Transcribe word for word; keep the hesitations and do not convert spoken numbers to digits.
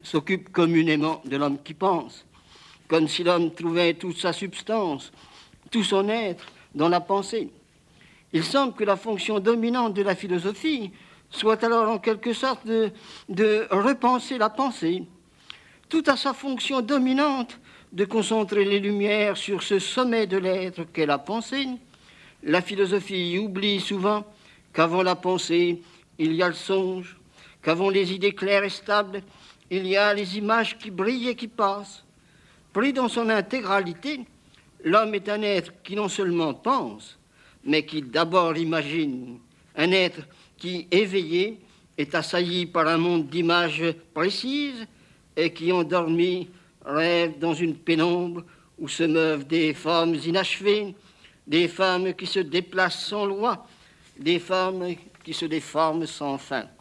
s'occupe communément de l'homme qui pense, comme si l'homme trouvait toute sa substance, tout son être dans la pensée. Il semble que la fonction dominante de la philosophie soit alors en quelque sorte de, de repenser la pensée, tout à sa fonction dominante de concentrer les lumières sur ce sommet de l'être qu'est la pensée. La philosophie oublie souvent qu'avant la pensée, il y a le songe, qu'avant les idées claires et stables, il y a les images qui brillent et qui passent. Pris dans son intégralité, l'homme est un être qui non seulement pense, mais qui d'abord imagine, un être qui, éveillé, est assailli par un monde d'images précises et qui, endormi, rêve dans une pénombre où se meuvent des formes inachevées, des femmes qui se déplacent sans loi, des femmes qui se déforment sans fin.